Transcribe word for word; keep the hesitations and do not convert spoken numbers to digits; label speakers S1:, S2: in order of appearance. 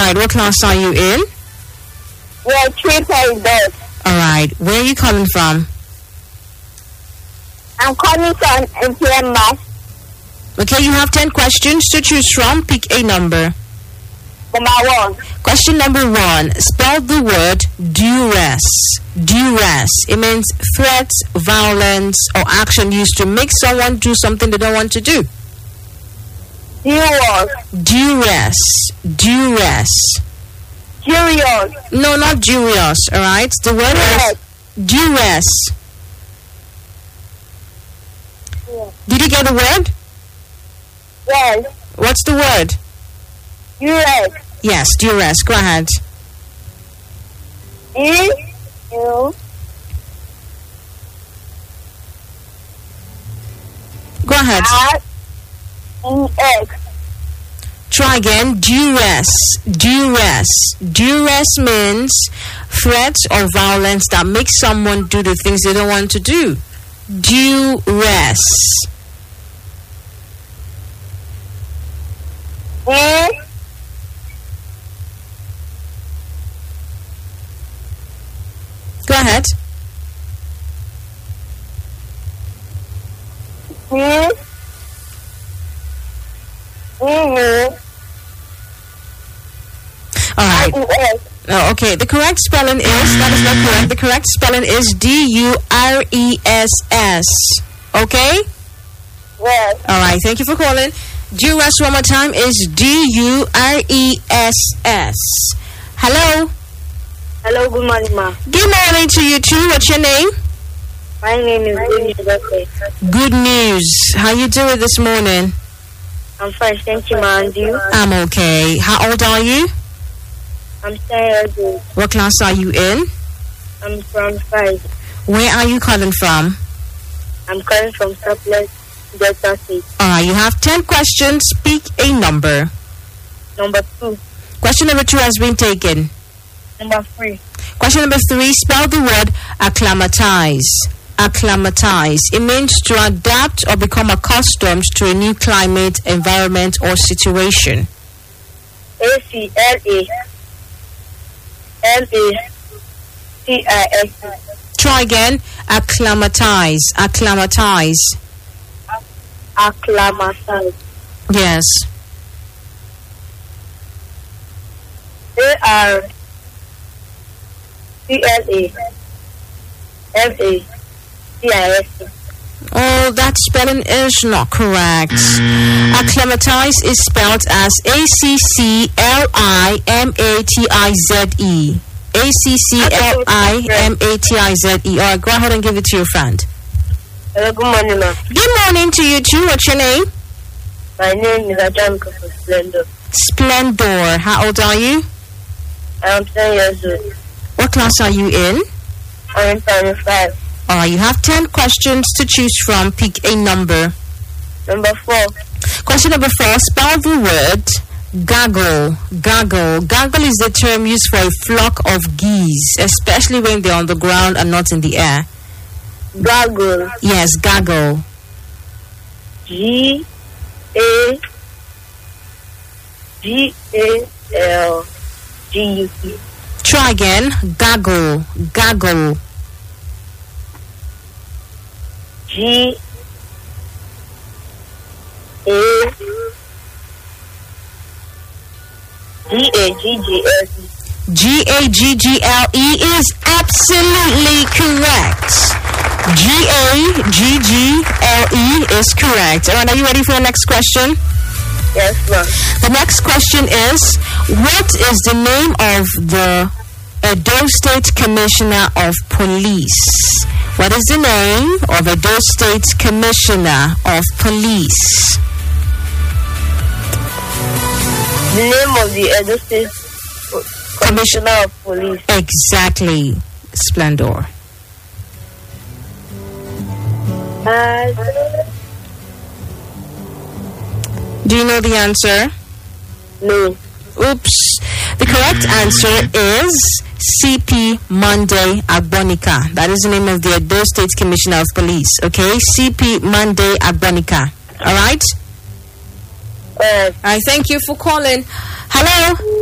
S1: right, what class are you in?
S2: Yeah, three point dot.
S1: All right, where are you calling from?
S2: I'm calling from M P M Mass.
S1: Okay, you have ten questions to choose from. Pick a number.
S2: Number one.
S1: Question number one. Spell the word duress. Duress. It means threat, violence, or action used to make someone do something they don't want to do.
S2: Duress.
S1: Duress. Duress.
S2: Curious.
S1: No, not duress, alright? The word
S2: Yes.
S1: is duress.
S2: Yes.
S1: Did you get the word?
S2: Yes.
S1: What's the word?
S2: Duress.
S1: Yes, duress. Go ahead.
S2: E U
S1: Go ahead.
S2: R E X.
S1: Try again. Duress. Duress. Duress means threats or violence that makes someone do the things they don't want to do. Duress.
S2: E
S1: Go ahead.
S2: E E U
S1: All right.
S2: I E S.
S1: Oh, okay. The correct spelling is, that is not correct. The correct spelling is D U R E S S. Okay?
S2: Yes.
S1: All right. Thank you for calling. Duress one more time is D U R E S S. Hello.
S2: Hello, good morning, ma.
S1: Good morning to you too. What's your name?
S2: My name is Good
S1: Good news. How you doing this morning?
S2: I'm fine, thank you, ma. And you?
S1: I'm okay. How old are you?
S2: I'm ten years old.
S1: What class are you in?
S2: I'm from five.
S1: Where are you calling from?
S2: I'm calling from Surplus, Delta State.
S1: All right. You have ten questions. Pick a number.
S2: Number two.
S1: Question number two has been taken.
S2: Number three.
S1: Question number three, spell the word acclimatize. Acclimatize. It means to adapt or become accustomed to a new climate, environment, or situation.
S2: A C L A M A C I S.
S1: Try again. Acclimatize. Acclimatize.
S2: Acclimatize.
S1: Yes.
S2: A R C L A M A C I S.
S1: Oh, that spelling is not correct. Acclimatize is spelled as A C C L I M A T I Z E. A C C L I M A T I Z E. All right, go ahead and give it to your friend.
S2: Hello, good morning, ma'am.
S1: Good morning to you too. What's your name?
S2: My name is Ajamka from Splendor.
S1: Splendor. How old are you?
S2: I'm ten years old.
S1: What class are you in?
S2: I'm in primary five.
S1: All right, you have ten questions to choose from. Pick a number.
S2: Number four.
S1: Question number four, spell the word gaggle. Gaggle. Gaggle is the term used for a flock of geese, especially when they're on the ground and not in the air.
S2: Gaggle.
S1: Yes, gaggle.
S2: G A G A L G U E.
S1: Try again. Gaggle. Gaggle.
S2: G A G A G G L E.
S1: G A G G L E is absolutely correct. G A G G L E is correct. All right, are you ready for the next question?
S2: Yes, ma'am.
S1: The next question is, what is the name of the Edo State Commissioner of Police? What is the name of Edo State Commissioner of Police?
S2: The name of the Edo State Commissioner of Police.
S1: Exactly, Splendor.
S2: Uh,
S1: Do you know the answer?
S2: no.
S1: Oops. The correct answer is C P Monday Agbonika. That is the name of the Edo State Commissioner of Police. Okay, C P Monday Agbonika. All right.
S2: Uh,
S1: I thank you for calling. Hello.